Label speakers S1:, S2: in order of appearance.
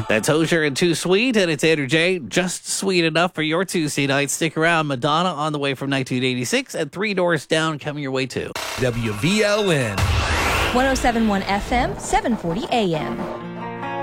S1: That's Hozier and Too Sweet, and it's Andrew J. Just sweet enough for your Tuesday night. Stick around. Madonna on the way from 1986, and Three Doors Down coming your way too.
S2: WVLN.
S3: 107.1 FM, 740 AM.